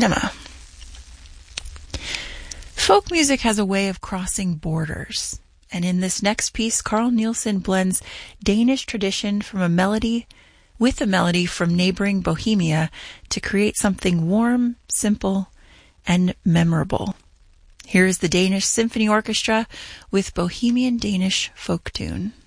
cinema. Folk music has a way of crossing borders, and in this next piece, Carl Nielsen blends Danish tradition from a melody from neighboring Bohemia to create something warm, simple, and memorable. Here is the Danish Symphony Orchestra with Bohemian Danish folk tune.